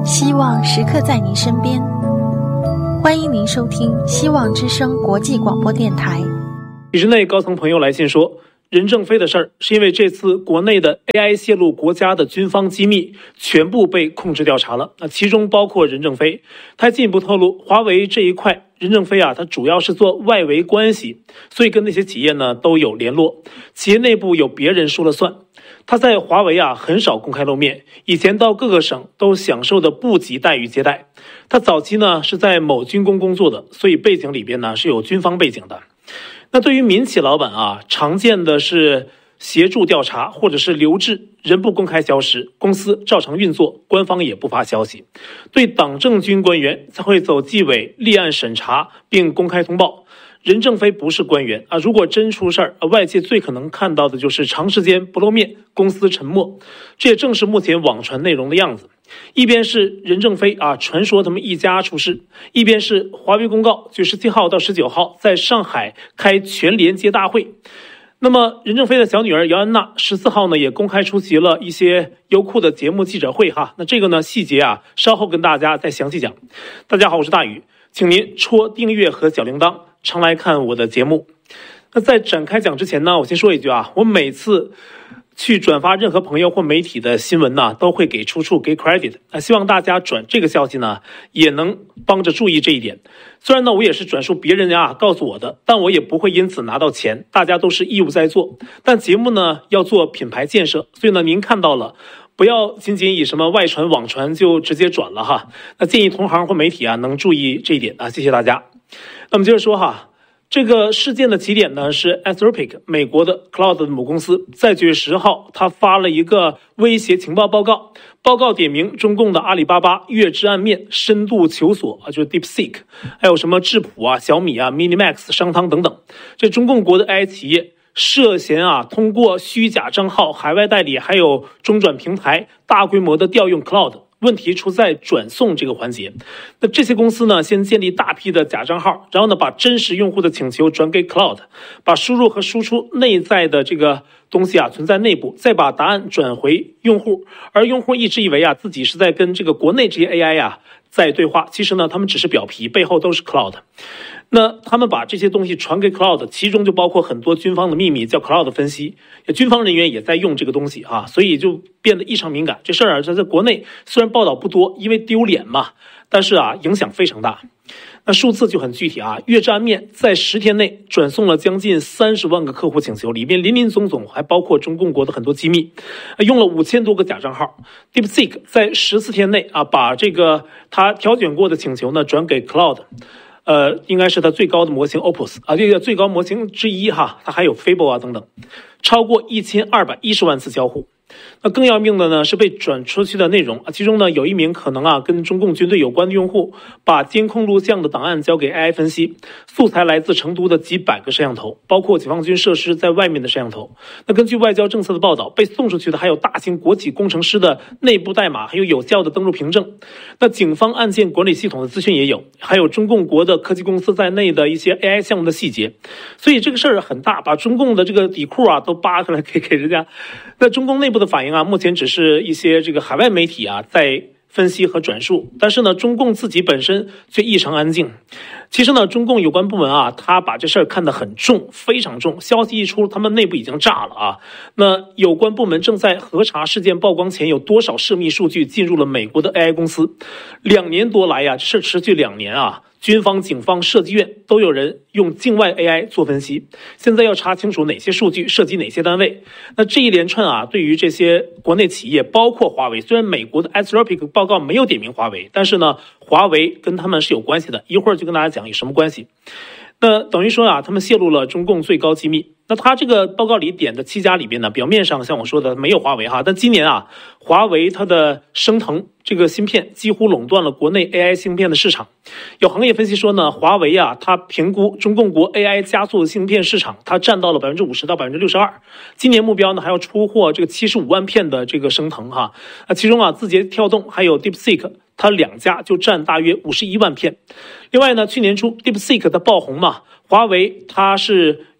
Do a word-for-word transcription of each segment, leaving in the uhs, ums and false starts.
希望时刻在您身边，欢迎您收听希望之声国际广播电台。 体制内高层朋友来信说，任正非的事儿是因为这次国内的 A I 泄露国家的军方机密全部被控制调查了，那其中包括任正非。他进一步透露，华为这一块任正非啊，他主要是做外围关系，所以跟那些企业呢都有联络，企业内部有别人说了算。他在华为啊很少公开露面，以前到各个省都享受的部级待遇接待。他早期呢是在某军工工作的，所以背景里边呢是有军方背景的。那对于民企老板啊，常见的是协助调查或者是留置，人不公开消失，公司照常运作，官方也不发消息。对党政军官员才会走纪委立案审查并公开通报。任正非不是官员啊，如果真出事儿，外界最可能看到的就是长时间不露面，公司沉默。这也正是目前网传内容的样子。一边是任正非啊，传说他们一家出事；一边是华为公告，就十七号到十九号在上海开全连接大会。那么任正非的小女儿姚安娜十四号呢也公开出席了一些优酷的节目记者会哈。那这个呢细节啊，稍后跟大家再详细讲。大家好，我是大宇，请您戳订阅和小铃铛，常来看我的节目。那在展开讲之前呢，我先说一句啊，我每次去转发任何朋友或媒体的新闻呢，都会给出处给 credit， 那希望大家转这个消息呢，也能帮着注意这一点。虽然呢，我也是转述别人啊告诉我的，但我也不会因此拿到钱，大家都是义务在做。但节目呢要做品牌建设，所以呢您看到了，不要仅仅以什么外传网传就直接转了哈。那建议同行或媒体啊能注意这一点啊，谢谢大家。那么接着说哈。这个事件的起点呢是 Anthropic 美国的 Cloud 的母公司，在九月十号他发了一个威胁情报报告，报告点名中共的阿里巴巴、月之暗面、深度求索啊，就是 DeepSeek， 还有什么智谱啊、小米啊、Minimax、商汤等等，这中共国的 A I 企业涉嫌啊通过虚假账号、海外代理还有中转平台大规模的调用 Cloud。问题出在转送这个环节。那这些公司呢，先建立大批的假账号，然后呢，把真实用户的请求转给 Cloud， 把输入和输出内在的这个东西啊存在内部，再把答案转回用户。而用户一直以为啊自己是在跟这个国内这些 A I 啊在对话，其实呢，他们只是表皮，背后都是 Cloud。那他们把这些东西传给 Cloud， 其中就包括很多军方的秘密，叫 Cloud 分析，军方人员也在用这个东西啊，所以就变得异常敏感。这事儿啊，在国内虽然报道不多，因为丢脸嘛，但是啊，影响非常大。那数字就很具体啊，月之暗面在十天内转送了将近三十万个客户请求，里面林林总总还包括中共国的很多机密，用了五千多个假账号。DeepSeek 在十四天内啊，把这个他挑选过的请求呢转给 Cloud。呃，应该是它最高的模型 Opus 啊，这个最高模型之一哈，它还有 Fable 啊等等，超过一千二百一十万次交互。那更要命的呢是被转出去的内容啊，其中呢有一名可能啊跟中共军队有关的用户，把监控录像的档案交给 A I 分析，素材来自成都的几百个摄像头，包括解放军设施在外面的摄像头。那根据外交政策的报道，被送出去的还有大型国企工程师的内部代码，还有有效的登录凭证。那警方案件管理系统的资讯也有，还有中共国的科技公司在内的一些 A I 项目的细节。所以这个事儿很大，把中共的这个底裤啊都扒开来给给人家。那中共内部的反应啊，目前只是一些这个海外媒体啊在分析和转述，但是呢，中共自己本身却异常安静。其实呢，中共有关部门啊，他把这事儿看得很重，非常重。消息一出，他们内部已经炸了啊。那有关部门正在核查事件曝光前有多少涉密数据进入了美国的 A I 公司。两年多来呀、啊，这事持续两年啊。军方、警方、设计院都有人用境外 A I 做分析，现在要查清楚哪些数据涉及哪些单位。那这一连串啊，对于这些国内企业，包括华为，虽然美国的 Anthropic 报告没有点名华为，但是呢，华为跟他们是有关系的。一会儿就跟大家讲有什么关系。那等于说啊，他们泄露了中共最高机密。那他这个报告里点的七家里边呢，表面上像我说的没有华为哈，但今年啊，华为它的升腾这个芯片几乎垄断了国内 A I 芯片的市场。有行业分析说呢，华为啊，它评估中共国 A I 加速芯片市场，它占到了百分之五十到百分之六十二。今年目标呢还要出货这个七十五万片的这个升腾哈，啊，其中啊，字节跳动还有 DeepSeek。它两家就占大约五十一万片。另外呢，去年初 DeepSeek 的爆红嘛，华为它是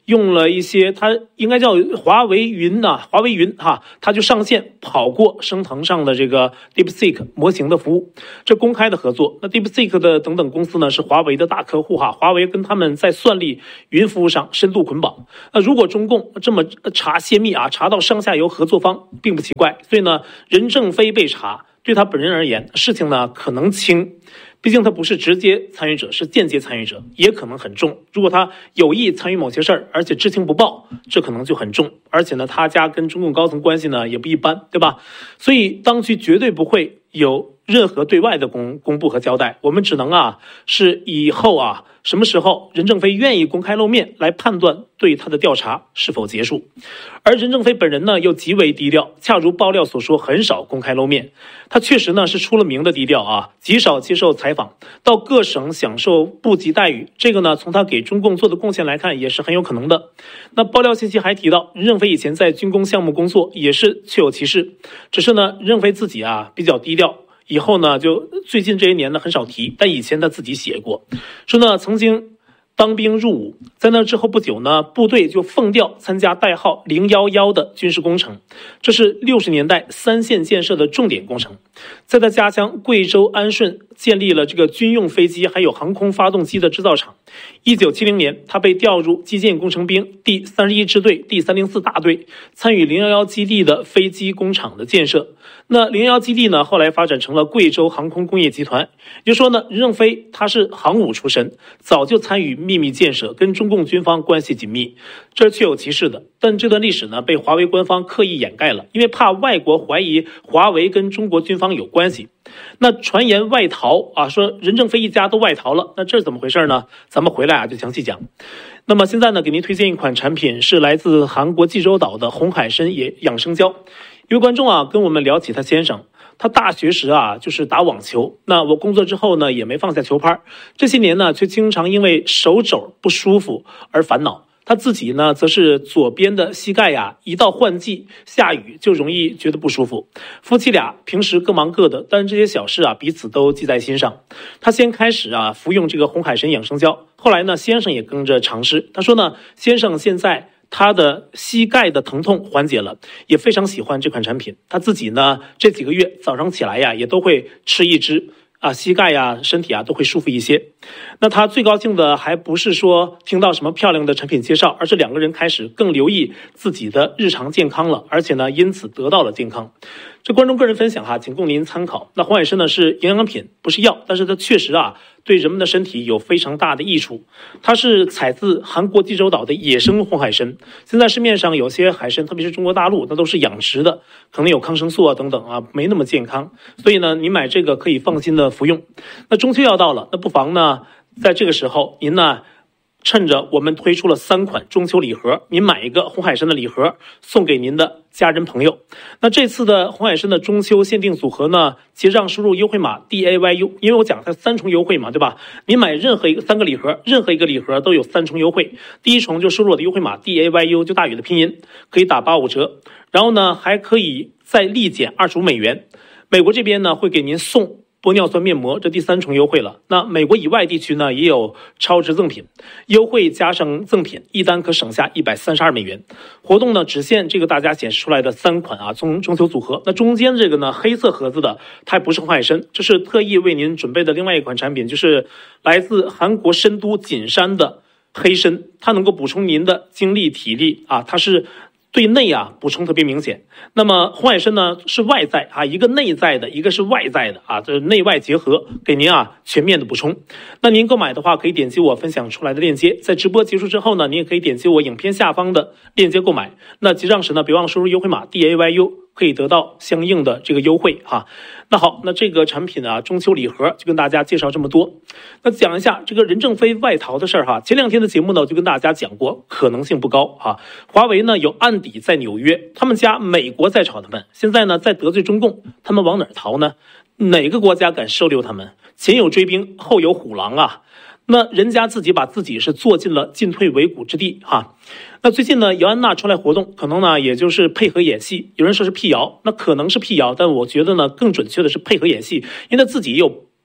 用了一些，它应该叫华为云呐、啊，华为云哈，它就上线跑过升腾上的这个 DeepSeek 模型的服务，这公开的合作。那 DeepSeek 的等等公司呢是华为的大客户哈，华为跟他们在算力云服务上深度捆绑。那如果中共这么查泄密啊，查到上下游合作方，并不奇怪。所以呢，任正非被查，对他本人而言，事情呢可能轻。毕竟他不是直接参与者，是间接参与者，也可能很重。如果他有意参与某些事儿，而且知情不报，这可能就很重。而且呢，他家跟中共高层关系呢也不一般，对吧？所以当局绝对不会有任何对外的公公布和交代。我们只能啊，是以后啊，什么时候任正非愿意公开露面来判断对他的调查是否结束。而任正非本人呢又极为低调，恰如爆料所说，很少公开露面。他确实呢是出了名的低调啊，极少接受采访，到各省享受部级待遇。这个呢从他给中共做的贡献来看，也是很有可能的。那爆料信息还提到，任正非以前在军工项目工作也是确有其事，只是呢任正非自己啊比较低调。以后呢，就最近这些年呢很少提，但以前他自己写过，说呢曾经当兵入伍，在那之后不久呢，部队就奉调参加代号零一一的军事工程，这是六十年代三线建设的重点工程。在他家乡贵州安顺建立了这个军用飞机还有航空发动机的制造厂。一九七零年，他被调入基建工程兵第三十一支队第三零四大队，参与零一一基地的飞机工厂的建设。那零一一基地呢，后来发展成了贵州航空工业集团。也就是说呢，任正非他是航武出身，早就参与秘密建设，跟中共军方关系紧密，这是确有其事的。但这段历史呢，被华为官方刻意掩盖了，因为怕外国怀疑华为跟中国军方有关系。那传言外逃啊，说任正非一家都外逃了，那这是怎么回事呢？咱们回来啊就详细讲。那么现在呢，给您推荐一款产品，是来自韩国济州岛的红海参也养生胶。一位观众啊跟我们聊起他先生，他大学时啊就是打网球，那我工作之后呢也没放下球拍，这些年呢却经常因为手肘不舒服而烦恼。他自己呢则是左边的膝盖呀，一到换季下雨就容易觉得不舒服。夫妻俩平时各忙各的，但这些小事啊彼此都记在心上。他先开始啊服用这个红海参养生胶，后来呢先生也跟着尝试。他说呢，先生现在他的膝盖的疼痛缓解了，也非常喜欢这款产品。他自己呢这几个月早上起来呀也都会吃一支啊，膝盖呀身体啊都会舒服一些。那他最高兴的还不是说听到什么漂亮的产品介绍，而是两个人开始更留意自己的日常健康了，而且呢因此得到了健康。这观众个人分享哈，仅供您参考。那红海参呢是营养品，不是药，但是它确实啊对人们的身体有非常大的益处。它是采自韩国济州岛的野生红海参，现在市面上有些海参，特别是中国大陆，那都是养殖的，可能有抗生素啊等等啊，没那么健康。所以呢，你买这个可以放心的服用。那中秋要到了，那不妨呢在这个时候，您呢趁着我们推出了三款中秋礼盒，您买一个红海参的礼盒送给您的家人朋友。那这次的红海参的中秋限定组合呢，结账输入优惠码 D A Y U， 因为我讲它三重优惠嘛，对吧？您买任何一个三个礼盒，任何一个礼盒都有三重优惠。第一重就输入我的优惠码 D A Y U， 就大宇的拼音，可以打八五折。然后呢，还可以再立减二十五美元。美国这边呢会给您送玻尿酸面膜，这第三重优惠了。那美国以外地区呢也有超值赠品，优惠加上赠品，一单可省下一百三十二美元。活动呢只限这个大家显示出来的三款啊中中秋组合。那中间这个呢黑色盒子的，它不是红海参，这是特意为您准备的另外一款产品，就是来自韩国深都锦山的黑参，它能够补充您的精力体力啊，它是对内啊补充特别明显。那么红海参呢是外在啊，一个内在的，一个是外在的啊，这内外结合，给您啊全面的补充。那您购买的话，可以点击我分享出来的链接，在直播结束之后呢，您也可以点击我影片下方的链接购买。那结账时呢，别忘输入优惠码 D A Y U， 可以得到相应的这个优惠哈。那好，那这个产品啊，中秋礼盒就跟大家介绍这么多。那讲一下这个任正非外逃的事儿哈。前两天的节目呢，我就跟大家讲过，可能性不高哈。华为呢有案底在纽约，他们家美国在炒他们，现在呢在得罪中共，他们往哪儿逃呢？哪个国家敢收留他们？前有追兵，后有虎狼啊。那人家自己把自己是做进了进退维谷之地哈。那最近呢，姚安娜出来活动，可能呢也就是配合演戏。有人说是辟谣，那可能是辟谣，但我觉得呢更准确的是配合演戏，因为他自己也有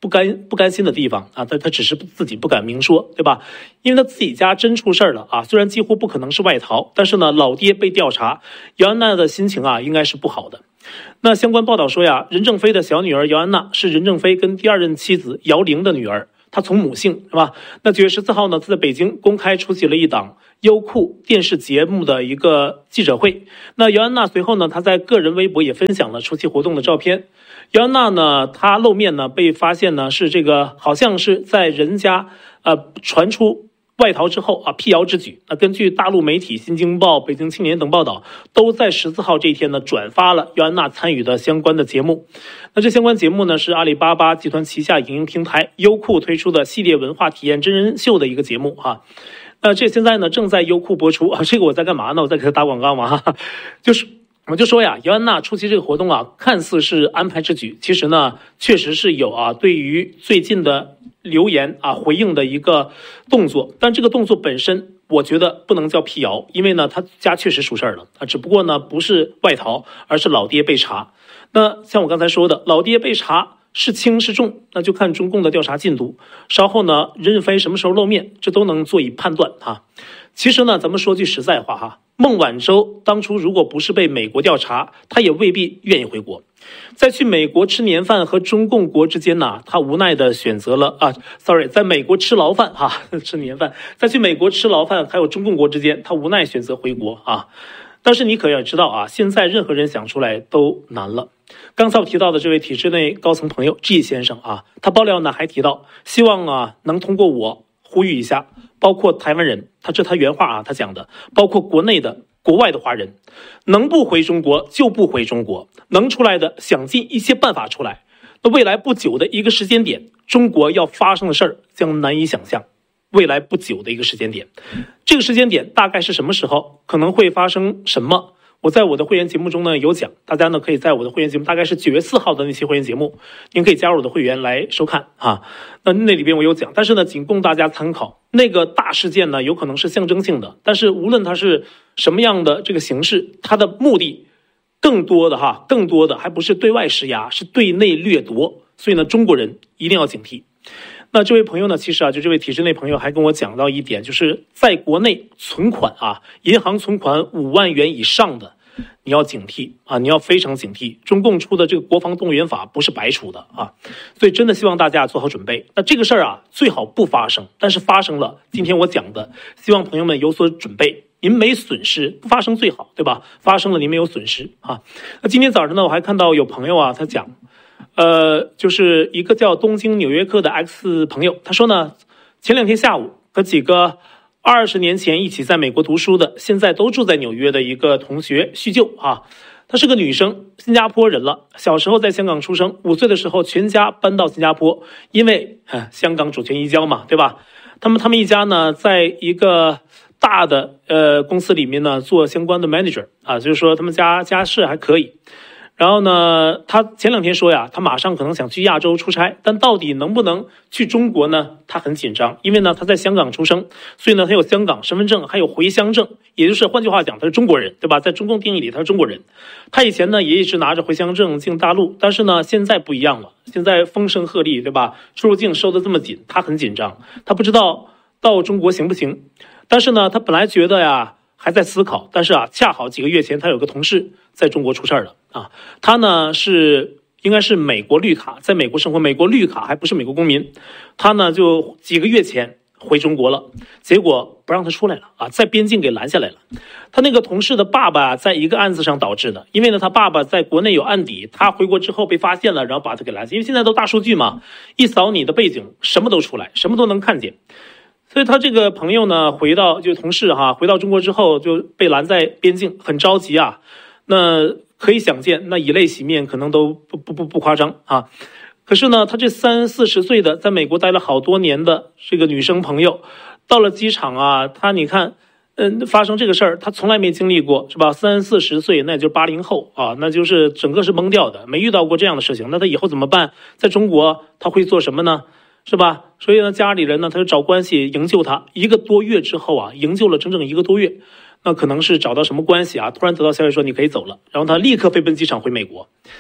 不甘不甘心的地方啊，他他只是自己不敢明说，对吧？因为他自己家真出事了啊，虽然几乎不可能是外逃，但是呢，老爹被调查，姚安娜的心情啊，应该是不好的。那相关报道说呀，任正非的小女儿姚安娜是任正非跟第二任妻子姚玲的女儿，她从母姓，是吧？那九月十四号呢，她在北京公开出席了一档优酷电视节目的一个记者会。那姚安娜随后呢，她在个人微博也分享了出席活动的照片。姚安娜呢，她露面呢，被发现呢是这个好像是在人家呃传出外逃之后啊，辟谣之举。那根据大陆媒体《新京报》《北京青年》等报道，都在十四号这一天呢转发了姚安娜参与的相关的节目。那这相关节目呢是阿里巴巴集团旗下影音平台优酷推出的系列文化体验真人秀的一个节目哈。那这现在呢正在优酷播出啊。这个我在干嘛呢？我在给他打广告嘛，哈哈，就是我就说呀，姚安娜出席这个活动啊，看似是安排之举，其实呢确实是有啊对于最近的留言啊回应的一个动作，但这个动作本身我觉得不能叫辟谣，因为呢他家确实出事了啊，只不过呢不是外逃，而是老爹被查。那像我刚才说的，老爹被查是轻是重，那就看中共的调查进度。稍后呢任正非什么时候露面，这都能做以判断哈。其实呢咱们说句实在话哈，孟晚舟当初如果不是被美国调查，他也未必愿意回国。在去美国吃年饭和中共国之间呢，他无奈的选择了啊 ，sorry， 在美国吃牢饭哈，吃年饭，在去美国吃牢饭还有中共国之间，他无奈选择回国啊。但是你可要知道啊，现在任何人想出来都难了。刚才我提到的这位体制内高层朋友 G 先生啊，他爆料呢还提到，希望啊能通过我呼吁一下，包括台湾人，他这他原话啊，他讲的，包括国内的、国外的华人，能不回中国就不回中国，能出来的想尽一切办法出来。那未来不久的一个时间点，中国要发生的事儿将难以想象。未来不久的一个时间点，这个时间点大概是什么时候？可能会发生什么？我在我的会员节目中呢有讲，大家呢可以在我的会员节目，大概是九月四号的那期会员节目，您可以加入我的会员来收看啊。那那里边我有讲，但是呢仅供大家参考。那个大事件呢有可能是象征性的，但是无论它是什么样的这个形式，它的目的更多的哈，更多的还不是对外施压，是对内掠夺。所以呢中国人一定要警惕。那这位朋友呢，其实啊，就这位体制内朋友还跟我讲到一点，就是在国内存款啊，银行存款五万元以上的，你要警惕啊，你要非常警惕。中共出的这个国防动员法不是白出的啊，所以真的希望大家做好准备。那这个事儿啊，最好不发生，但是发生了，今天我讲的，希望朋友们有所准备。您没损失，不发生最好，对吧？发生了您没有损失啊。那今天早上呢，我还看到有朋友啊，他讲。呃，就是一个叫东京纽约客的 X 朋友，他说呢，前两天下午和几个二十年前一起在美国读书的，现在都住在纽约的一个同学叙旧啊。她是个女生，新加坡人了，小时候在香港出生，五岁的时候全家搬到新加坡，因为、啊、香港主权移交嘛，对吧？他们他们一家呢，在一个大的呃公司里面呢做相关的 manager 啊，就是说他们家家世还可以。然后呢，他前两天说呀，他马上可能想去亚洲出差，但到底能不能去中国呢？他很紧张，因为呢他在香港出生，所以呢他有香港身份证，还有回乡证，也就是换句话讲，他是中国人，对吧？在中共定义里他是中国人。他以前呢也一直拿着回乡证进大陆，但是呢现在不一样了，现在风声鹤唳，对吧？出入境收得这么紧，他很紧张，他不知道到中国行不行。但是呢他本来觉得呀还在思考，但是啊恰好几个月前他有个同事在中国出事了啊，他呢是应该是美国绿卡，在美国生活，美国绿卡还不是美国公民，他呢就几个月前回中国了，结果不让他出来了啊，在边境给拦下来了。他那个同事的爸爸在一个案子上导致的，因为呢他爸爸在国内有案底，他回国之后被发现了，然后把他给拦下，因为现在都大数据嘛，一扫你的背景什么都出来，什么都能看见。所以他这个朋友呢，回到就同事哈，回到中国之后就被拦在边境，很着急啊。那可以想见，那以泪洗面可能都不不不不夸张啊。可是呢，他这三四十岁的在美国待了好多年的这个女生朋友，到了机场啊，他你看，嗯，发生这个事儿，他从来没经历过，是吧？三四十岁，那也就是八零后啊，那就是整个是懵掉的，没遇到过这样的事情。那他以后怎么办？在中国他会做什么呢？是吧？所以呢，家里人呢，他就找关系营救他。一个多月之后啊，营救了整整一个多月，那可能是找到什么关系啊？突然得到消息说你可以走了，然后他立刻飞奔机场回美国。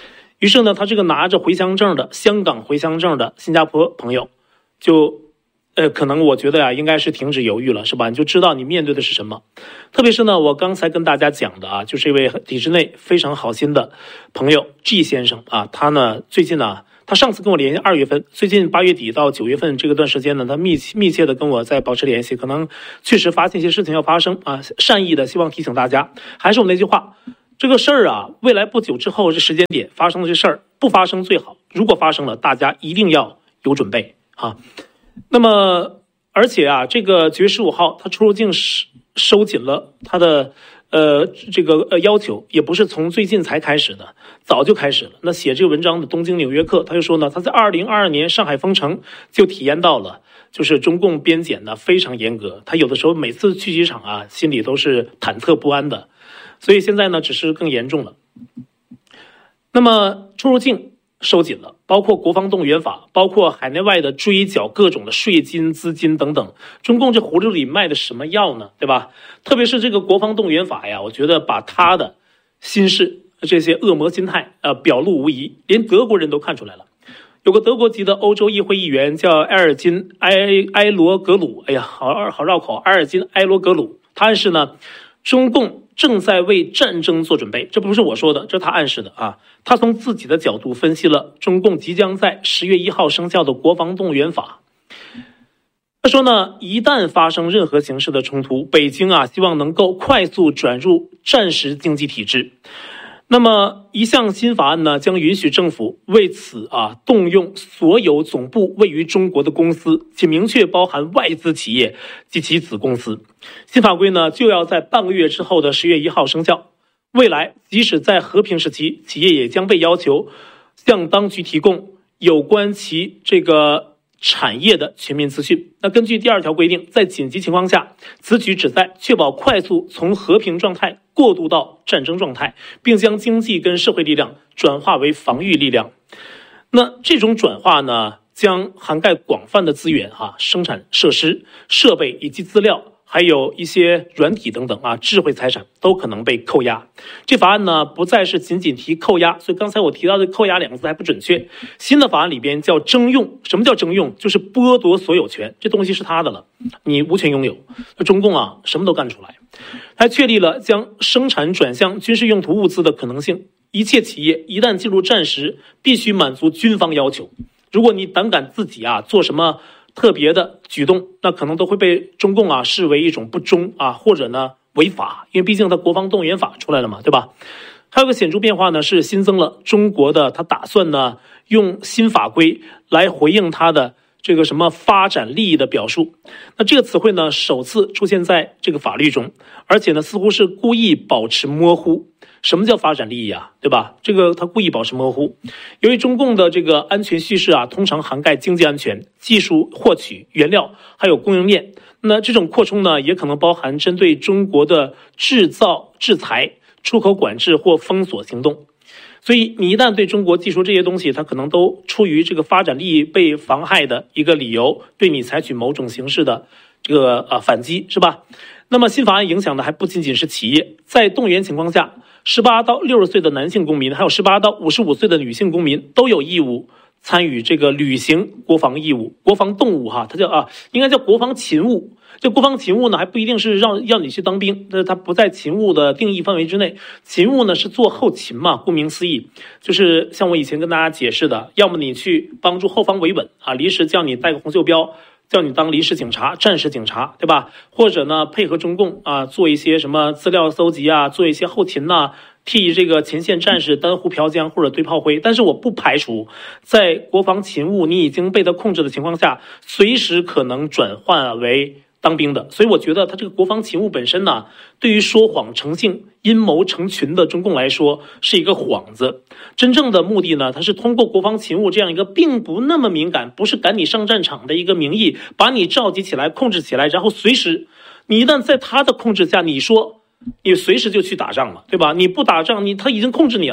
于是呢，他这个拿着回乡证的香港回乡证的新加坡朋友，就呃，可能我觉得呀、啊，应该是停止犹豫了，是吧？你就知道你面对的是什么。特别是呢，我刚才跟大家讲的啊，就是一位体制内非常好心的朋友 G 先生啊，他呢最近呢，他上次跟我联系二月份，最近八月底到九月份这个段时间呢，他密密切的跟我在保持联系，可能确实发现一些事情要发生啊，善意的希望提醒大家。还是我那句话，这个事儿啊，未来不久之后这时间点发生的这事儿不发生最好，如果发生了，大家一定要有准备啊。那么，而且啊，这个九月十五号，他出入境收紧了他的呃这个呃要求，也不是从最近才开始的，早就开始了。那写这个文章的《东京纽约客》他就说呢，他在二零二二年上海封城就体验到了，就是中共边检呢非常严格，他有的时候每次去机场啊，心里都是忐忑不安的，所以现在呢，只是更严重了。那么出入境收紧了，包括国防动员法，包括海内外的追缴各种的税金、资金等等。中共这葫芦里卖的什么药呢？对吧？特别是这个国防动员法呀，我觉得把他的心事、这些恶魔心态呃表露无遗，连德国人都看出来了。有个德国籍的欧洲议会议员叫埃尔金埃埃罗格鲁，哎呀，好好绕口，埃尔金埃罗格鲁，他暗示呢，中共正在为战争做准备，这不是我说的，这是他暗示的啊。他从自己的角度分析了中共即将在十月一号生效的国防动员法。他说呢，一旦发生任何形式的冲突，北京啊希望能够快速转入战时经济体制。那么一项新法案呢，将允许政府为此啊动用所有总部位于中国的公司，且明确包含外资企业及其子公司。新法规呢就要在半个月之后的十月一号生效。未来即使在和平时期，企业也将被要求向当局提供有关其这个产业的全面资讯。那根据第二条规定，在紧急情况下，此举旨在确保快速从和平状态过渡到战争状态，并将经济跟社会力量转化为防御力量。那这种转化呢，将涵盖广泛的资源啊、生产设施、设备以及资料，还有一些软体等等啊，智慧财产都可能被扣押。这法案呢，不再是仅仅提扣押，所以刚才我提到的扣押两个字还不准确。新的法案里边叫征用，什么叫征用？就是剥夺所有权，这东西是他的了，你无权拥有。那中共啊，什么都干出来，还确立了将生产转向军事用途物资的可能性。一切企业一旦进入战时，必须满足军方要求。如果你胆敢自己啊做什么特别的举动，那可能都会被中共啊视为一种不忠啊，或者呢违法，因为毕竟它国防动员法出来了嘛，对吧？还有个显著变化呢，是新增了中国的，他打算呢用新法规来回应他的这个什么发展利益的表述。那这个词汇呢，首次出现在这个法律中，而且呢似乎是故意保持模糊。什么叫发展利益啊？对吧？这个他故意保持模糊。由于中共的这个安全叙事啊，通常涵盖经济安全、技术获取、原料，还有供应链。那这种扩充呢，也可能包含针对中国的制造、制裁、出口管制或封锁行动。所以你一旦对中国技术这些东西，它可能都出于这个发展利益被妨害的一个理由，对你采取某种形式的这个呃反击，是吧？那么新法案影响的还不仅仅是企业，在动员情况下，十八到六十岁的男性公民，还有十八到五十五岁的女性公民都有义务参与这个履行国防义务。国防动物哈，它叫啊，应该叫国防勤务。这国防勤务呢，还不一定是让要你去当兵，但是它不在勤务的定义范围之内。勤务呢是做后勤嘛，顾名思义，就是像我以前跟大家解释的，要么你去帮助后方维稳啊，临时叫你带个红袖标，叫你当临时警察、战时警察，对吧？或者呢，配合中共啊，做一些什么资料搜集啊，做一些后勤呐、啊，替这个前线战士担壶瓢浆或者堆炮灰。但是我不排除在国防勤务你已经被他控制的情况下，随时可能转换为当兵的。所以我觉得他这个国防勤务本身呢，对于说谎成性、阴谋成群的中共来说是一个幌子。真正的目的呢，它是通过国防勤务这样一个并不那么敏感，不是赶你上战场的一个名义，把你召集起来、控制起来，然后随时你一旦在他的控制下，你说你随时就去打仗了，对吧？你不打仗，你他已经控制你了，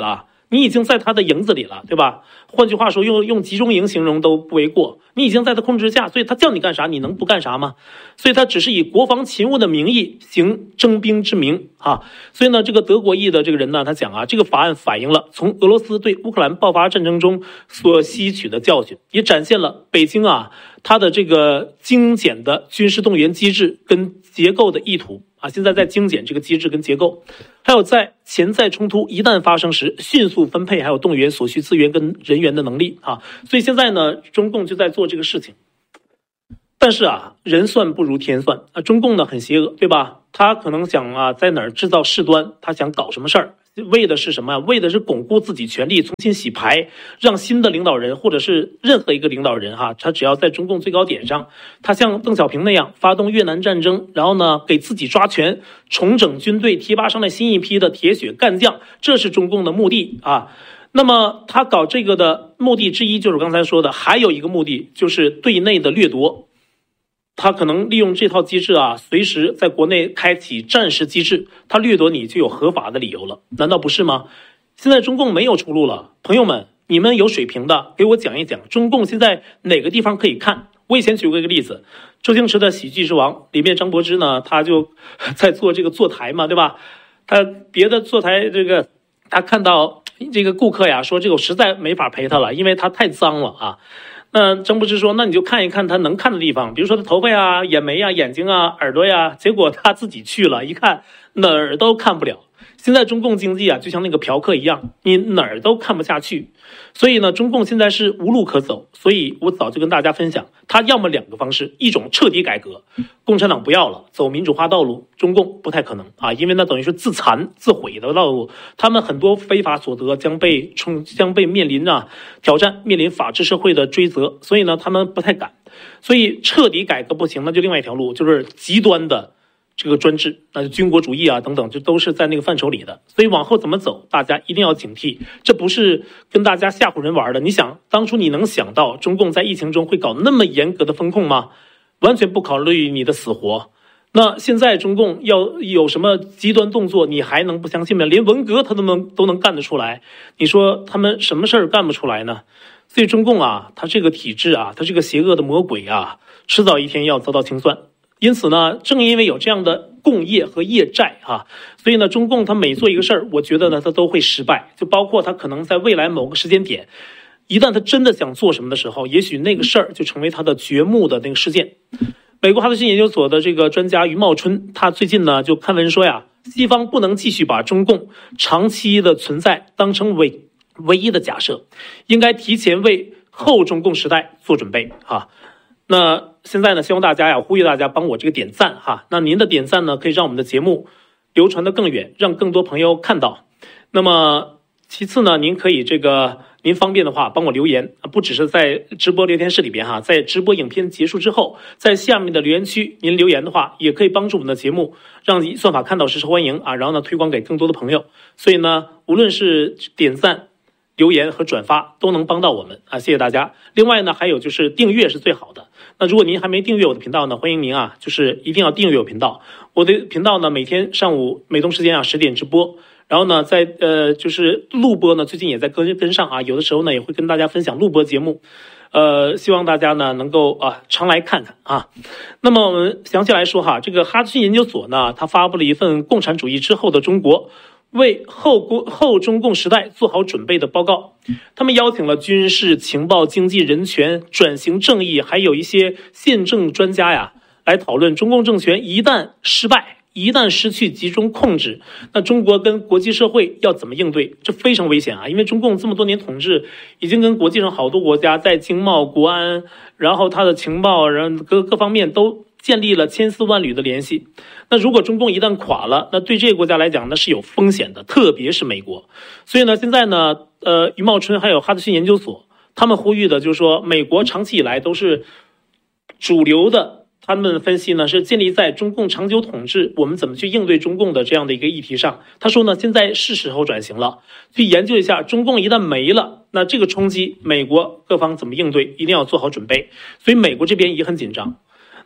你已经在他的营子里了，对吧？换句话说，用用集中营形容都不为过。你已经在他控制下，所以他叫你干啥，你能不干啥吗？所以他只是以国防勤务的名义行征兵之名啊。所以呢，这个德国裔的这个人呢，他讲啊，这个法案反映了从俄罗斯对乌克兰爆发战争中所吸取的教训，也展现了北京啊它的这个精简的军事动员机制跟结构的意图啊。现在在精简这个机制跟结构，还有在潜在冲突一旦发生时迅速分配还有动员所需资源跟人员的能力啊。所以现在呢，中共就在做这个事情。但是啊，人算不如天算啊，中共呢很邪恶，对吧？他可能想啊，在哪儿制造事端，他想搞什么事儿，为的是什么？为的是巩固自己权力，重新洗牌，让新的领导人或者是任何一个领导人哈，他只要在中共最高点上，他像邓小平那样发动越南战争，然后呢给自己抓权，重整军队，提拔上来新一批的铁血干将，这是中共的目的啊。那么他搞这个的目的之一就是刚才说的，还有一个目的就是对内的掠夺。他可能利用这套机制啊，随时在国内开启战时机制，他掠夺你就有合法的理由了，难道不是吗？现在中共没有出路了，朋友们，你们有水平的给我讲一讲，中共现在哪个地方可以看？我以前举过一个例子，周星驰的《喜剧之王》里面，张柏芝呢，他就在做这个坐台嘛，对吧？他别的坐台这个，他看到这个顾客呀，说这个我实在没法陪他了，因为他太脏了啊。那张柏芝说，那你就看一看他能看的地方，比如说他头发呀、眼眉呀、眼睛啊、耳朵呀，结果他自己去了，一看哪儿都看不了。现在中共经济啊，就像那个嫖客一样，你哪儿都看不下去。所以呢，中共现在是无路可走。所以我早就跟大家分享，他要么两个方式，一种彻底改革，共产党不要了，走民主化道路，中共不太可能啊，因为那等于是自残自毁的道路，他们很多非法所得将被冲将被面临啊挑战，面临法治社会的追责，所以呢，他们不太敢。所以彻底改革不行，那就另外一条路，就是极端的这个专制，那就军国主义啊等等，就都是在那个范畴里的。所以往后怎么走，大家一定要警惕，这不是跟大家吓唬人玩的。你想，当初你能想到中共在疫情中会搞那么严格的风控吗？完全不考虑你的死活。那现在中共要有什么极端动作，你还能不相信吗？连文革他都能都能干得出来，你说他们什么事儿干不出来呢？所以中共啊，他这个体制啊，他这个邪恶的魔鬼啊，迟早一天要遭到清算。因此呢，正因为有这样的共业和业债啊，所以呢，中共他每做一个事儿，我觉得呢，他都会失败。就包括他可能在未来某个时间点，一旦他真的想做什么的时候，也许那个事儿就成为他的掘墓的那个事件。美国哈德逊研究所的这个专家余茂春，他最近呢就刊文说呀，西方不能继续把中共长期的存在当成唯唯一的假设，应该提前为后中共时代做准备啊。那现在呢，希望大家呀，呼吁大家帮我这个点赞哈。那您的点赞呢，可以让我们的节目流传得更远，让更多朋友看到。那么其次呢，您可以这个您方便的话帮我留言，不只是在直播聊天室里边哈，在直播影片结束之后，在下面的留言区您留言的话，也可以帮助我们的节目让算法看到实时欢迎啊，然后呢推广给更多的朋友。所以呢，无论是点赞、留言和转发都能帮到我们啊，谢谢大家。另外呢，还有就是订阅是最好的。那如果您还没订阅我的频道呢，欢迎您啊，就是一定要订阅我频道。我的频道呢，每天上午美东时间啊十点直播，然后呢，在呃就是录播呢，最近也在跟跟上啊，有的时候呢也会跟大家分享录播节目，呃，希望大家呢能够啊常来看看啊。那么我们详细来说哈，这个哈德逊研究所呢，它发布了一份共产主义之后的中国，为后共后中共时代做好准备的报告。他们邀请了军事、情报、经济、人权、转型正义，还有一些宪政专家呀，来讨论中共政权一旦失败，一旦失去集中控制，那中国跟国际社会要怎么应对？这非常危险啊！因为中共这么多年统治，已经跟国际上好多国家在经贸、国安，然后它的情报，然后各各方面都建立了千丝万缕的联系。那如果中共一旦垮了，那对这些国家来讲那是有风险的，特别是美国。所以呢，现在呢，呃，余茂春还有哈德逊研究所，他们呼吁的就是说，美国长期以来都是主流的，他们分析呢是建立在中共长久统治，我们怎么去应对中共的这样的一个议题上。他说呢，现在是时候转型了，去研究一下中共一旦没了，那这个冲击美国各方怎么应对，一定要做好准备。所以美国这边也很紧张。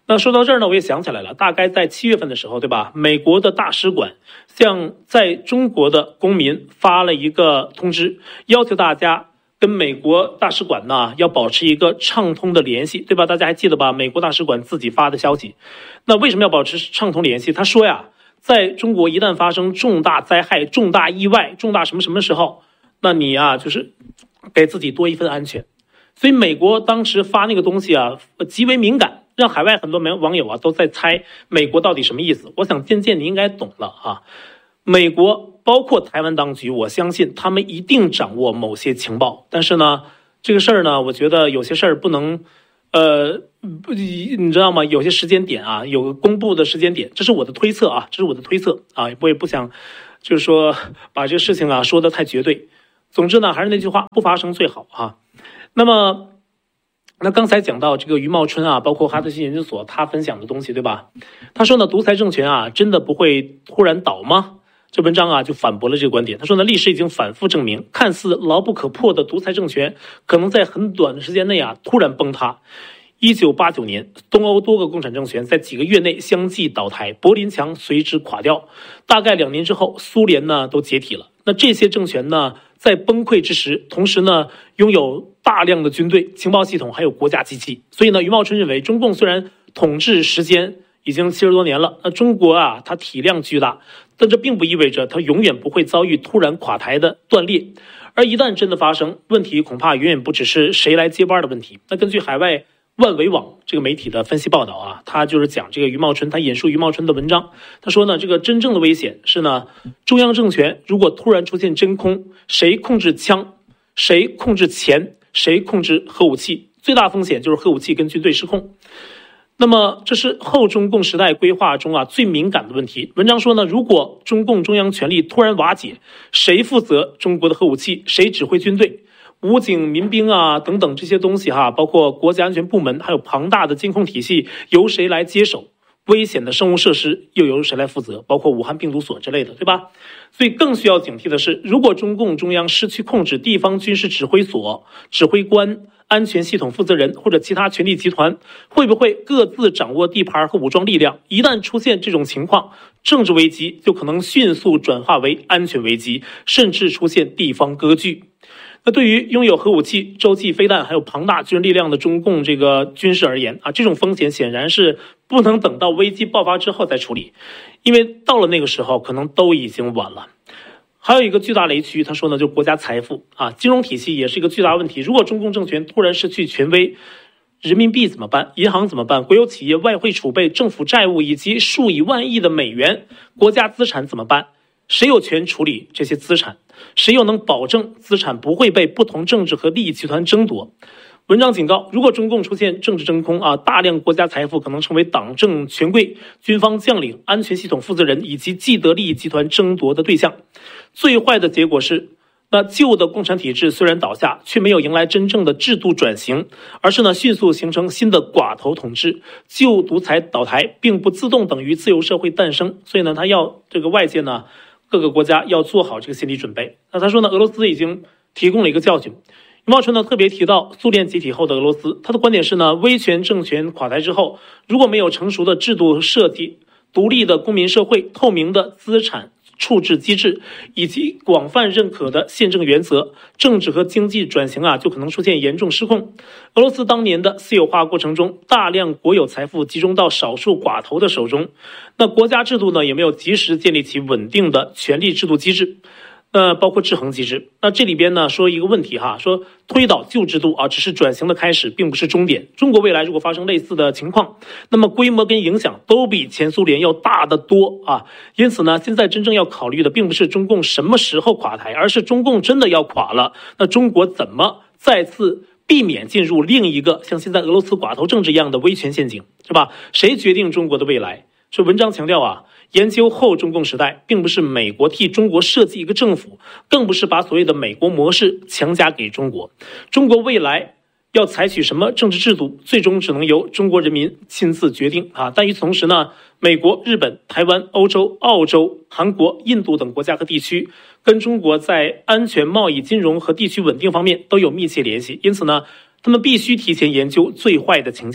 那说到这儿呢，我也想起来了，大概在七月份的时候，对吧？美国的大使馆向在中国的公民发了一个通知，要求大家跟美国大使馆呢要保持一个畅通的联系，对吧？大家还记得吧？美国大使馆自己发的消息。那为什么要保持畅通联系？他说呀，在中国一旦发生重大灾害、重大意外、重大什么什么时候，那你啊就是给自己多一份安全。所以美国当时发那个东西啊极为敏感，让海外很多网友啊都在猜美国到底什么意思。我想渐渐你应该懂了啊。美国包括台湾当局，我相信他们一定掌握某些情报，但是呢这个事儿呢，我觉得有些事儿不能呃不你知道吗？有些时间点啊，有个公布的时间点，这是我的推测啊，这是我的推测啊，我也不想就是说把这个事情啊说得太绝对。总之呢，还是那句话，不发生最好啊。那么那刚才讲到这个余茂春啊，包括哈德逊研究所他分享的东西，对吧？他说呢，独裁政权啊真的不会突然倒吗？这文章啊就反驳了这个观点。他说呢，历史已经反复证明，看似牢不可破的独裁政权可能在很短的时间内啊突然崩塌。一九八九年，东欧多个共产政权在几个月内相继倒台，柏林墙随之垮掉。大概两年之后，苏联呢都解体了。那这些政权呢在崩溃之时，同时呢拥有大量的军队、情报系统还有国家机器。所以呢，余茂春认为，中共虽然统治时间已经七十多年了，那中国啊它体量巨大，但这并不意味着它永远不会遭遇突然垮台的断裂。而一旦真的发生，问题恐怕远远不只是谁来接班的问题。那根据海外万维网这个媒体的分析报道啊，他就是讲这个余茂春，他引述余茂春的文章，他说呢，这个真正的危险是呢，中央政权如果突然出现真空，谁控制枪，谁控制钱，谁控制核武器，最大风险就是核武器跟军队失控。那么这是后中共时代规划中啊最敏感的问题。文章说呢，如果中共中央权力突然瓦解，谁负责中国的核武器，谁指挥军队，武警、民兵啊等等这些东西哈，包括国家安全部门，还有庞大的监控体系，由谁来接手？危险的生物设施又由谁来负责？包括武汉病毒所之类的，对吧？所以更需要警惕的是，如果中共中央失去控制地方军事指挥所、指挥官、安全系统负责人或者其他权力集团，会不会各自掌握地盘和武装力量？一旦出现这种情况，政治危机就可能迅速转化为安全危机，甚至出现地方割据。那对于拥有核武器、洲际飞弹还有庞大军事力量的中共这个军事而言啊，这种风险显然是不能等到危机爆发之后再处理，因为到了那个时候可能都已经晚了。还有一个巨大雷区，他说呢，就是国家财富啊，金融体系也是一个巨大问题。如果中共政权突然失去权威，人民币怎么办？银行怎么办？国有企业、外汇储备、政府债务以及数以万亿的美元国家资产怎么办？谁有权处理这些资产？谁又能保证资产不会被不同政治和利益集团争夺？文章警告，如果中共出现政治真空啊，大量国家财富可能成为党政权贵、军方将领、安全系统负责人以及既得利益集团争夺的对象。最坏的结果是，那旧的共产体制虽然倒下，却没有迎来真正的制度转型，而是呢迅速形成新的寡头统治。旧独裁倒台并不自动等于自由社会诞生，所以呢，他要这个外界呢各个国家要做好这个心理准备。那他说呢，俄罗斯已经提供了一个教训。余茂春呢特别提到苏联解体后的俄罗斯，他的观点是呢，威权政权垮台之后，如果没有成熟的制度设计、独立的公民社会、透明的资产处置机制以及广泛认可的宪政原则，政治和经济转型啊就可能出现严重失控。俄罗斯当年的私有化过程中，大量国有财富集中到少数寡头的手中，那国家制度呢也没有及时建立起稳定的权力制度机制，呃，包括制衡机制。那这里边呢说一个问题哈，说推倒旧制度啊只是转型的开始，并不是终点。中国未来如果发生类似的情况，那么规模跟影响都比前苏联要大得多啊。因此呢，现在真正要考虑的并不是中共什么时候垮台，而是中共真的要垮了，那中国怎么再次避免进入另一个像现在俄罗斯寡头政治一样的威权陷阱，是吧？谁决定中国的未来？这文章强调啊，研究后中共时代并不是美国替中国设计一个政府，更不是把所谓的美国模式强加给中国。中国未来要采取什么政治制度，最终只能由中国人民亲自决定啊。但与此同时呢，美国、日本、台湾、欧洲、澳洲、韩国、印度等国家和地区跟中国在安全、贸易、金融和地区稳定方面都有密切联系，因此呢，他们必须提前研究最坏的情境。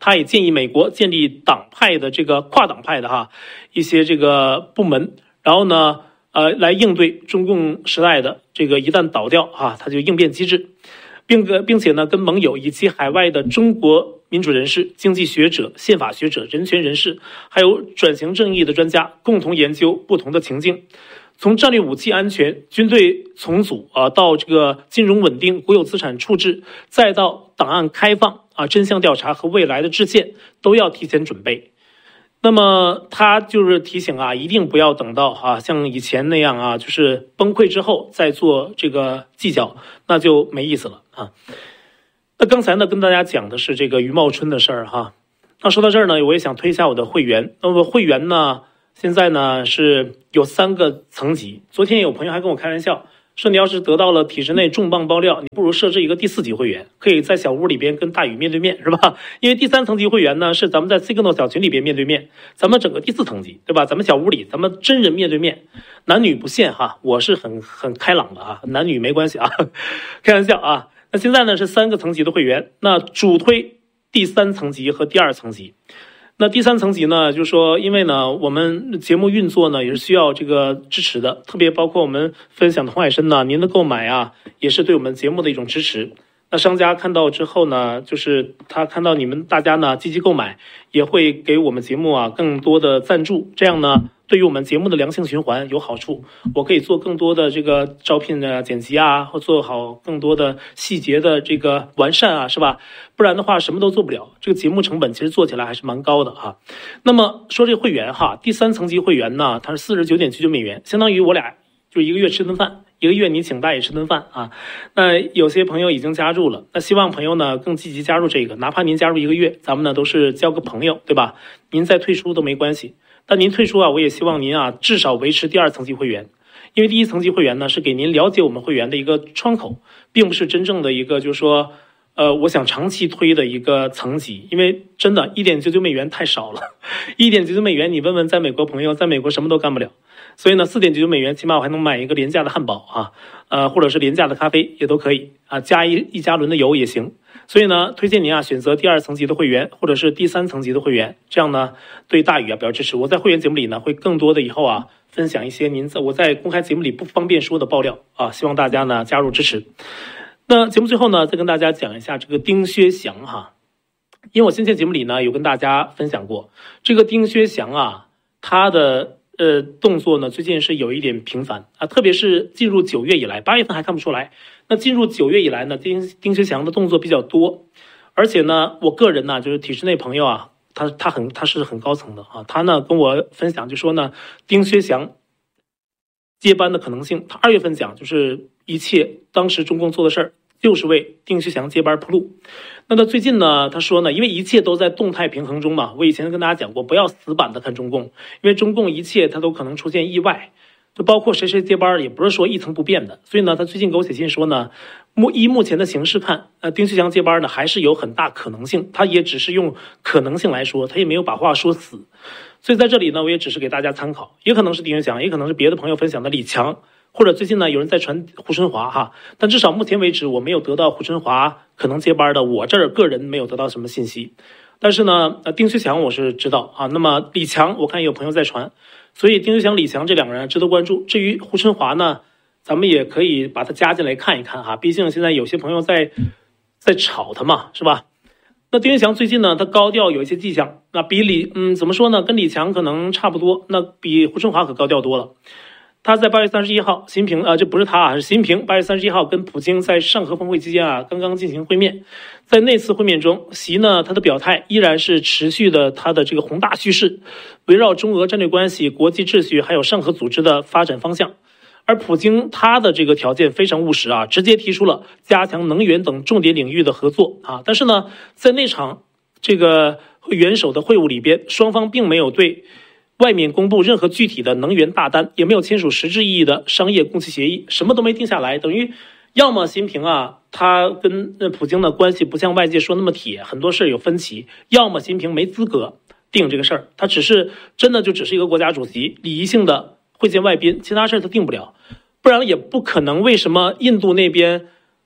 他也建议美国建立党派的这个跨党派的哈一些这个部门，然后呢，呃，来应对中共时代的这个一旦倒掉啊，他就应变机制，并并且呢，跟盟友以及海外的中国民主人士、经济学者、宪法学者、人权人士，还有转型正义的专家共同研究不同的情境。从战略武器安全、军队重组啊，到这个金融稳定、国有资产处置，再到档案开放啊、真相调查和未来的制宪，都要提前准备。那么他就是提醒啊，一定不要等到啊像以前那样啊，就是崩溃之后再做这个计较，那就没意思了啊。那刚才呢跟大家讲的是这个余茂春的事儿哈。那说到这儿呢，我也想推一下我的会员。那么会员呢，现在呢是有三个层级。昨天有朋友还跟我开玩笑说，你要是得到了体制内重磅爆料，你不如设置一个第四级会员，可以在小屋里边跟大宇面对面，是吧？因为第三层级会员呢是咱们在 Signal 小群里边面对面，咱们整个第四层级，对吧？咱们小屋里咱们真人面对面，男女不限哈，我是很很开朗的啊，男女没关系啊，开玩笑啊。那现在呢是三个层级的会员，那主推第三层级和第二层级。那第三层级呢，就是说，因为呢，我们节目运作呢也是需要这个支持的，特别包括我们分享的红海参呢，您的购买啊，也是对我们节目的一种支持。那商家看到之后呢，就是他看到你们大家呢积极购买，也会给我们节目啊更多的赞助，这样呢，对于我们节目的良性循环有好处。我可以做更多的这个招聘的剪辑啊，或做好更多的细节的这个完善啊，是吧？不然的话什么都做不了，这个节目成本其实做起来还是蛮高的啊。那么说这个会员哈，第三层级会员呢，它是四十九点九九美元，相当于我俩就一个月吃顿饭，一个月你请大爷吃顿饭啊。那有些朋友已经加入了，那希望朋友呢更积极加入这个，哪怕您加入一个月，咱们呢都是交个朋友，对吧？您再退出都没关系。但您退出啊，我也希望您啊至少维持第二层级会员，因为第一层级会员呢是给您了解我们会员的一个窗口，并不是真正的一个就是说，呃，我想长期推的一个层级，因为真的一点九九美元太少了，一点九九美元你问问在美国朋友，在美国什么都干不了。所以呢，四点九九美元起码我还能买一个廉价的汉堡啊，呃，或者是廉价的咖啡也都可以啊，加一一加仑的油也行。所以呢，推荐您啊选择第二层级的会员，或者是第三层级的会员，这样呢对大宇啊表示支持。我在会员节目里呢会更多的以后啊分享一些您在我在公开节目里不方便说的爆料啊，希望大家呢加入支持。那节目最后呢，再跟大家讲一下这个丁薛祥哈，因为我先前节目里呢有跟大家分享过，这个丁薛祥啊，他的呃动作呢最近是有一点频繁啊，特别是进入九月以来，八月份还看不出来。那进入九月以来呢，丁丁薛祥的动作比较多，而且呢，我个人呢就是体制内朋友啊，他他很他是很高层的啊，他呢跟我分享就说呢，丁薛祥接班的可能性，他二月份讲就是一切当时中共做的事儿就是为丁薛祥接班铺路。那他最近呢，他说呢，因为一切都在动态平衡中嘛，我以前跟大家讲过，不要死板的看中共，因为中共一切它都可能出现意外。就包括谁谁接班，也不是说一成不变的。所以呢，他最近给我写信说呢，目依目前的形势看，呃，丁薛祥接班呢还是有很大可能性。他也只是用可能性来说，他也没有把话说死。所以在这里呢，我也只是给大家参考，也可能是丁薛祥，也可能是别的朋友分享的李强，或者最近呢有人在传胡春华哈。但至少目前为止，我没有得到胡春华可能接班的，我这儿个人没有得到什么信息。但是呢，呃，丁薛祥我是知道啊。那么李强，我看有朋友在传。所以丁薛祥、李强这两个人值得关注。至于胡春华呢，咱们也可以把他加进来看一看哈，毕竟现在有些朋友在在炒他嘛，是吧？那丁薛祥最近呢，他高调有一些迹象，那比李嗯怎么说呢，跟李强可能差不多，那比胡春华可高调多了。他在八月三十一号，习近平啊，这不是他啊，是习近平八月三十一号跟普京在上合峰会期间啊，刚刚进行会面。在那次会面中，习呢他的表态依然是持续的他的这个宏大叙事，围绕中俄战略关系、国际秩序还有上合组织的发展方向。而普京他的这个条件非常务实啊，直接提出了加强能源等重点领域的合作啊。但是呢，在那场这个元首的会晤里边，双方并没有对外面公布任何具体的能源大单，也没有签署实质意义的商业供气协议，什么都没定下来。等于要么习近平啊，他跟普京的关系不像外界说那么铁，很多事有分歧；要么习近平没资格定这个事儿，他只是真的就只是一个国家主席，礼仪性的会见外宾，其他事他定不了。不然也不可能为什么印度那边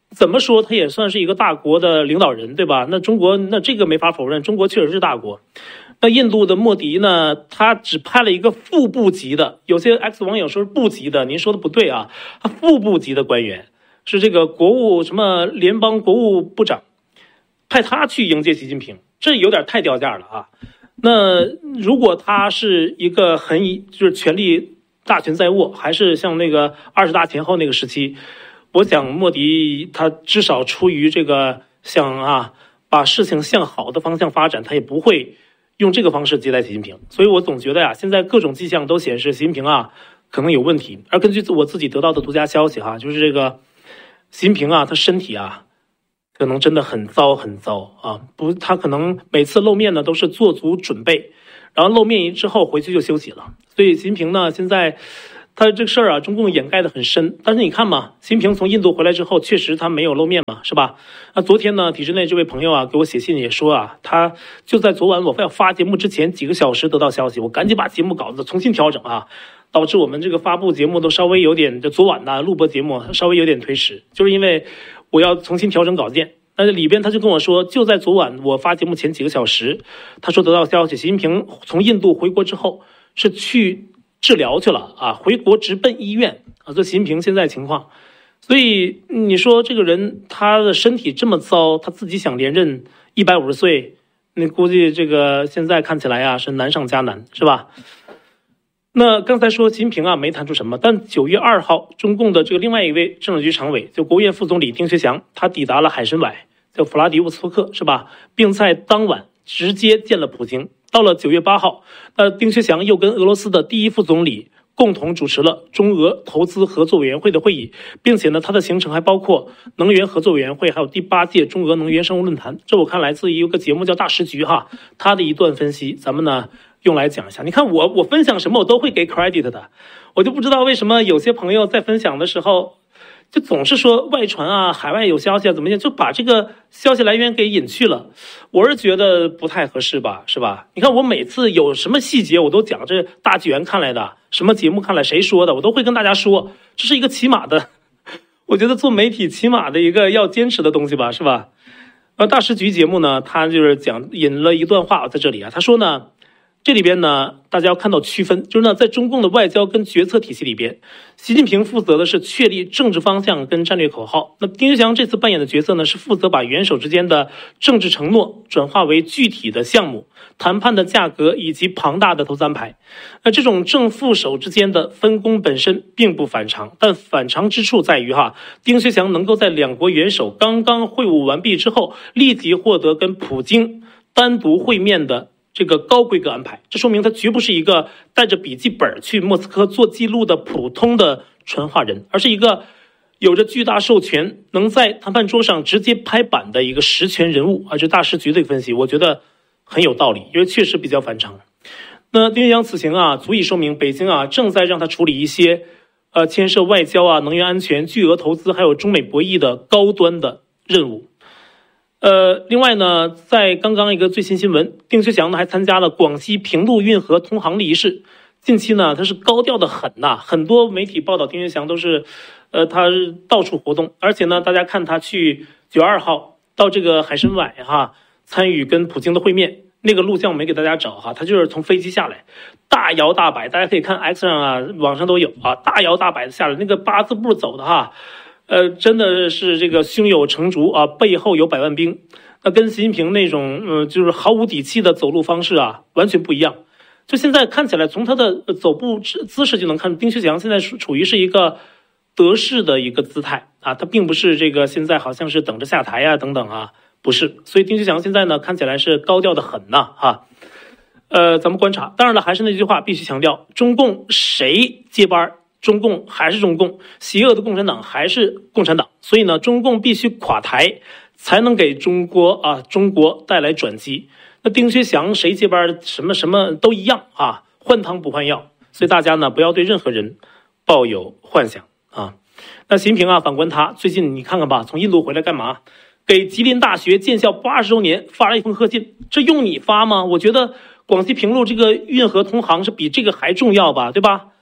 怎么说他也算是一个大国的领导人，对吧？那中国，那这个没法否认，中国确实是大国。那印度的莫迪呢，他只派了一个副部级的，有些 X 网友说是部级的，您说的不对啊，他副部级的官员是这个国务什么联邦国务部长，派他去迎接习近平，这有点太掉价了啊。那如果他是一个很就是权力大权在握，还是像那个二十大前后那个时期，我想莫迪他至少出于这个想啊把事情向好的方向发展，他也不会用这个方式接待习近平。所以我总觉得呀、啊，现在各种迹象都显示习近平啊可能有问题。而根据我自己得到的独家消息哈、啊，就是这个习近平啊，他身体啊可能真的很糟很糟啊，不，他可能每次露面呢都是做足准备，然后露面之后回去就休息了。所以习近平呢，现在他这个事儿啊，中共掩盖的很深。但是你看嘛，习近平从印度回来之后，确实他没有露面嘛，是吧？那昨天呢，体制内这位朋友啊给我写信也说啊，他就在昨晚我要发节目之前几个小时得到消息，我赶紧把节目稿子重新调整啊，导致我们这个发布节目都稍微有点，就昨晚呢录播节目稍微有点推迟，就是因为我要重新调整稿件。那里边他就跟我说，就在昨晚我发节目前几个小时，他说得到消息，习近平从印度回国之后是去治疗去了啊，回国直奔医院啊，这习近平现在情况。所以你说这个人他的身体这么糟，他自己想连任一百五十岁，那估计这个现在看起来啊是难上加难，是吧？那刚才说习近平啊没谈出什么，但九月二号，中共的这个另外一位政治局常委，就国务院副总理丁薛祥，他抵达了海参崴，叫弗拉迪沃斯托克，是吧？并在当晚直接见了普京。到了九月八号，呃，丁薛祥又跟俄罗斯的第一副总理共同主持了中俄投资合作委员会的会议，并且呢，他的行程还包括能源合作委员会，还有第八届中俄能源商务论坛。这我看来自于一个节目叫《大时局》哈，他的一段分析，咱们呢用来讲一下。你看我我分享什么我都会给 credit 的，我就不知道为什么有些朋友在分享的时候，就总是说外传啊，海外有消息啊，怎么样，就把这个消息来源给隐去了。我是觉得不太合适吧，是吧？你看我每次有什么细节我都讲，这大纪元看来的，什么节目看来谁说的，我都会跟大家说，这是一个起码的，我觉得做媒体起码的一个要坚持的东西吧，是吧？呃，大时局节目呢，他就是讲引了一段话在这里啊，他说呢，这里边呢，大家要看到区分，就是呢，在中共的外交跟决策体系里边，习近平负责的是确立政治方向跟战略口号。那丁薛祥这次扮演的角色呢，是负责把元首之间的政治承诺转化为具体的项目、谈判的价格以及庞大的投资安排。那这种正副手之间的分工本身并不反常，但反常之处在于哈，丁薛祥能够在两国元首刚刚会晤完毕之后，立即获得跟普京单独会面的这个高规格安排，这说明他绝不是一个带着笔记本去莫斯科做记录的普通的传话人，而是一个有着巨大授权，能在谈判桌上直接拍板的一个实权人物啊！这大时局的分析，我觉得很有道理，因为确实比较反常。那丁薛祥此行啊，足以说明北京啊正在让他处理一些呃牵涉外交啊、能源安全、巨额投资还有中美博弈的高端的任务。呃，另外呢，在刚刚一个最新新闻，丁薛祥呢还参加了广西平陆运河通航的仪式。近期呢，他是高调的很呐、啊，很多媒体报道丁薛祥都是，呃，他到处活动，而且呢，大家看他去九月二号到这个海参崴哈，参与跟普京的会面，那个录像我没给大家找哈，他就是从飞机下来，大摇大摆，大家可以看 X 上啊，网上都有啊，大摇大摆的下来，那个八字步走的哈。呃，真的是这个胸有成竹啊，背后有百万兵，那跟习近平那种呃就是毫无底气的走路方式啊，完全不一样。就现在看起来，从他的走步姿势就能看出，丁薛祥现在处于是一个得势的一个姿态啊，他并不是这个现在好像是等着下台啊等等啊，不是。所以丁薛祥现在呢看起来是高调的很呐哈。呃，咱们观察，当然了，还是那句话，必须强调，中共谁接班？中共还是中共，邪恶的共产党还是共产党，所以呢，中共必须垮台，才能给中国啊中国带来转机。那丁薛祥谁接班，什么什么都一样啊，换汤不换药。所以大家呢，不要对任何人抱有幻想啊。那习近平啊，反观他最近你看看吧，从印度回来干嘛？给吉林大学建校八十周年发了一封贺信，这用你发吗？我觉得广西平陆这个运河通航是比这个还重要吧，对吧？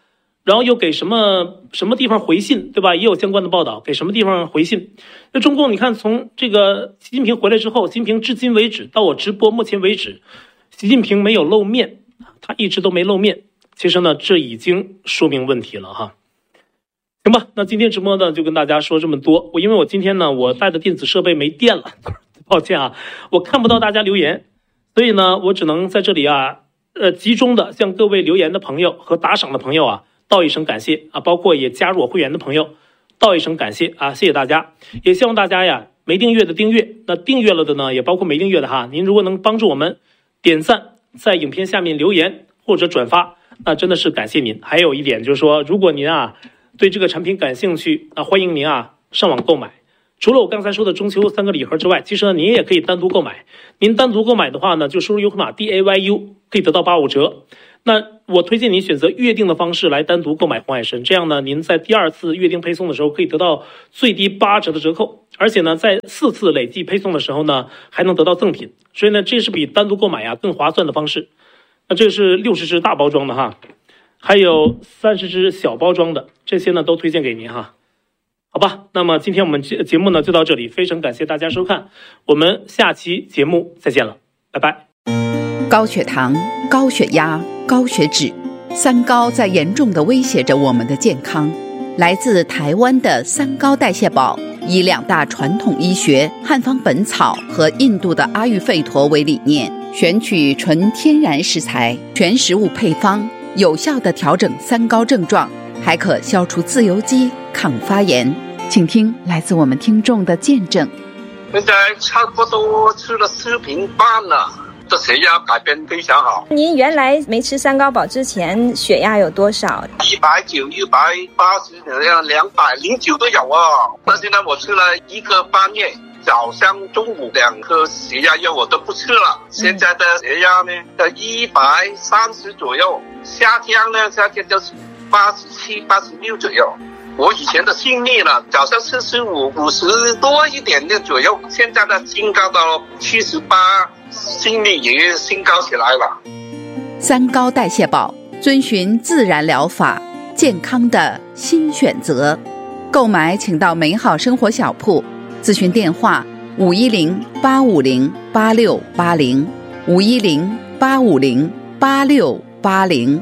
然后又给什么什么地方回信，对吧？也有相关的报道，给什么地方回信。那中共你看，从这个习近平回来之后，习近平至今为止到我直播目前为止，习近平没有露面，他一直都没露面。其实呢，这已经说明问题了哈。行吧，那今天直播呢就跟大家说这么多。我因为我今天呢我带的电子设备没电了，抱歉啊，我看不到大家留言，所以呢我只能在这里啊，呃集中的向各位留言的朋友和打赏的朋友啊道一声感谢啊，包括也加入我会员的朋友道一声感谢啊，谢谢大家。也希望大家呀没订阅的订阅，那订阅了的呢也包括没订阅的哈，您如果能帮助我们点赞，在影片下面留言或者转发，那真的是感谢您。还有一点就是说，如果您啊对这个产品感兴趣，那欢迎您啊上网购买。除了我刚才说的中秋三个礼盒之外，其实呢您也可以单独购买。您单独购买的话呢，就输入优惠码 D A Y U 可以得到八五折。那我推荐您选择约定的方式来单独购买红海参，这样呢您在第二次约定配送的时候可以得到最低八折的折扣，而且呢在四次累计配送的时候呢还能得到赠品，所以呢这是比单独购买啊更划算的方式。那这是六十支大包装的哈，还有三十支小包装的，这些呢都推荐给您哈。好吧，那么今天我们节目呢就到这里，非常感谢大家收看，我们下期节目再见了，拜拜。 高血糖、高血压、高血脂，三高在严重地威胁着我们的健康。来自台湾的三高代谢宝，以两大传统医学汉方本草和印度的阿育吠陀为理念，选取纯天然食材，全食物配方，有效地调整三高症状，还可消除自由基、抗发炎。请听来自我们听众的见证。 现在差不多吃了四瓶半了，这血压改变非常好。 您原来没吃三高宝之前血压有多少？ 一百九、一百八十、两百零九都有啊。那现在我吃了一个半月，早上、中午两颗血压药我都不吃了。现在的血压呢，在一百三十左右，夏天呢，夏天就是八十七、八十六左右。我以前的心率呢，早上四十五、五十多一点的左右，现在呢，升高到七十八，心率也升高起来了。 三高代谢宝，遵循自然疗法，健康的新选择。购买请到美好生活小铺，咨询电话五一零八五零八六八零五一零八五零八六八零。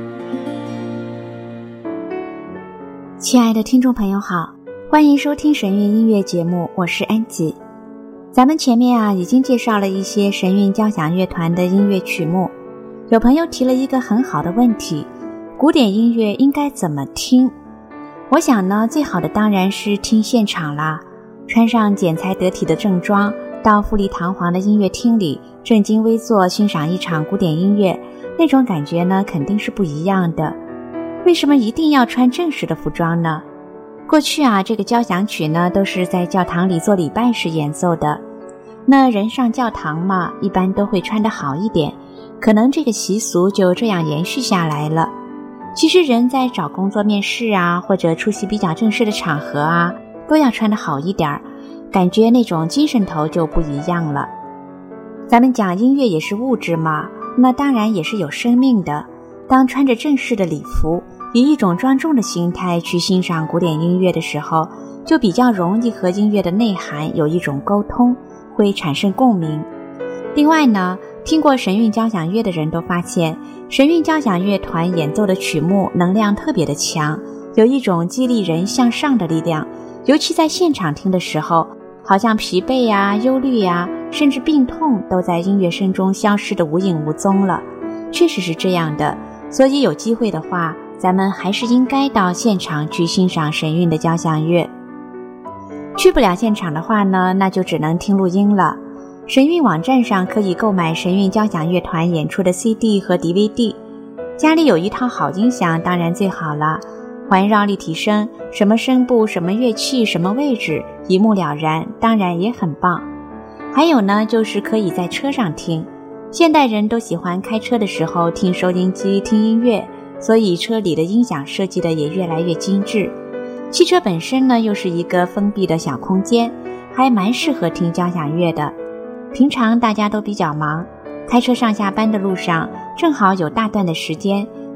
亲爱的听众朋友好，欢迎收听神韵音乐节目，我是安吉。咱们前面啊已经介绍了一些神韵交响乐团的音乐曲目，有朋友提了一个很好的问题，古典音乐应该怎么听？我想呢，最好的当然是听现场啦，穿上剪裁得体的正装，到富丽堂皇的音乐厅里正襟危坐欣赏一场古典音乐，那种感觉呢肯定是不一样的。为什么一定要穿正式的服装呢？过去啊，这个交响曲呢都是在教堂里做礼拜时演奏的。那人上教堂嘛，一般都会穿得好一点，可能这个习俗就这样延续下来了。其实人在找工作面试啊，或者出席比较正式的场合啊，都要穿得好一点，感觉那种精神头就不一样了。咱们讲音乐也是物质嘛，那当然也是有生命的。当穿着正式的礼服，以一种庄重的心态去欣赏古典音乐的时候，就比较容易和音乐的内涵有一种沟通，会产生共鸣。另外呢，听过神韵交响乐的人都发现，神韵交响乐团演奏的曲目能量特别的强，有一种激励人向上的力量，尤其在现场听的时候，好像疲惫呀、忧虑呀，甚至病痛都在音乐声中消失得无影无踪了。确实是这样的，所以有机会的话，咱们还是应该到现场去欣赏神韵的交响乐。去不了现场的话呢，那就只能听录音了。神韵网站上可以购买神韵交响乐团演出的 C D 和 D V D。家里有一套好音响当然最好了，环绕立体声，什么声部、什么乐器、什么位置，一目了然，当然也很棒。还有呢，就是可以在车上听。现代人都喜欢开车的时候听收音机、听音乐，所以车里的音响设计的也越来越精致。汽车本身呢，又是一个封闭的小空间，还蛮适合听交响乐的。平常大家都比较忙，开车上下班的路上，正好有大段的时间，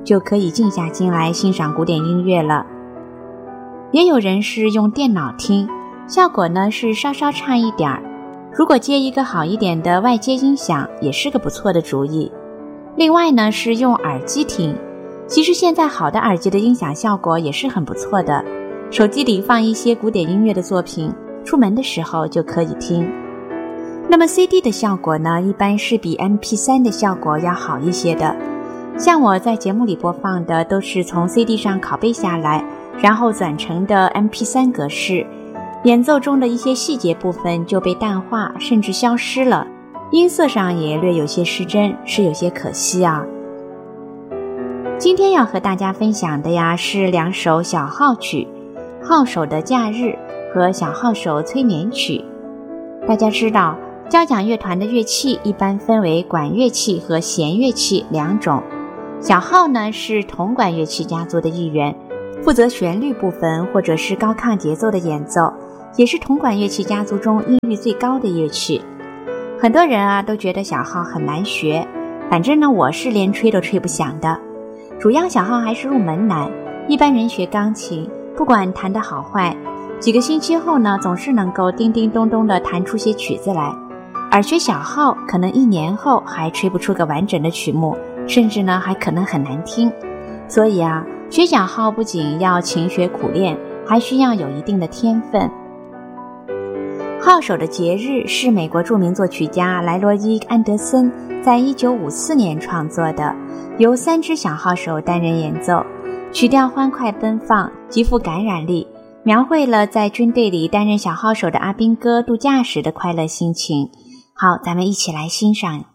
就可以静下心来欣赏古典音乐了。也有人是用电脑听，效果呢是稍稍差一点儿，如果接一个好一点的外接音响也是个不错的主意。另外呢是用耳机听，其实现在好的耳机的音响效果也是很不错的，手机里放一些古典音乐的作品，出门的时候就可以听。那么 C D 的效果呢，一般是比 M P 三 的效果要好一些的。像我在节目里播放的都是从 C D 上拷贝下来，然后转成的 M P 三 格式，演奏中的一些细节部分就被淡化甚至消失了，音色上也略有些失真，是有些可惜啊。今天要和大家分享的呀是两首小号曲，号手的假日和小号手催眠曲。大家知道交响乐团的乐器一般分为管乐器和弦乐器两种，小号呢是铜管乐器家族的一员，负责旋律部分或者是高亢节奏的演奏，也是铜管乐器家族中音域最高的乐器。很多人啊都觉得小号很难学，反正呢我是连吹都吹不响的。主要小号还是入门难，一般人学钢琴不管弹得好坏，几个星期后呢总是能够叮叮咚咚地弹出些曲子来，而学小号可能一年后还吹不出个完整的曲目，甚至呢还可能很难听。所以啊，学小号不仅要勤学苦练，还需要有一定的天分。号手的节日是美国著名作曲家莱罗伊·安德森在一九五四年创作的，由三支小号手担任演奏，曲调欢快奔放，极富感染力，描绘了在军队里担任小号手的阿兵哥度假时的快乐心情。好，咱们一起来欣赏。